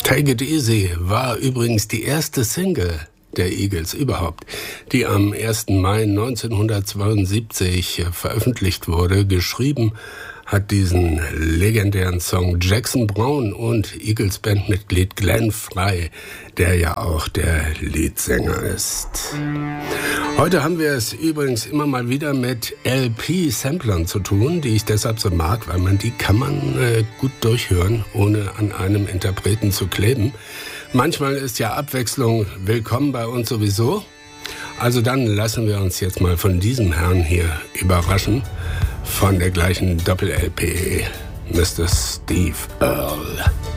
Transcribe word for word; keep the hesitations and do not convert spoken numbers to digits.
Take It Easy war übrigens die erste Single der Eagles überhaupt, die am ersten Mai neunzehnhundertzweiundsiebzig veröffentlicht wurde. Geschrieben hat diesen legendären Song Jackson Browne und Eagles-Bandmitglied Glenn Frey, der ja auch der Leadsänger ist. Heute haben wir es übrigens immer mal wieder mit L P-Samplern zu tun, die ich deshalb so mag, weil man die kann man äh, gut durchhören, ohne an einem Interpreten zu kleben. Manchmal ist ja Abwechslung willkommen bei uns sowieso. Also dann lassen wir uns jetzt mal von diesem Herrn hier überraschen, von der gleichen Doppel-L P, Mister Steve Earle.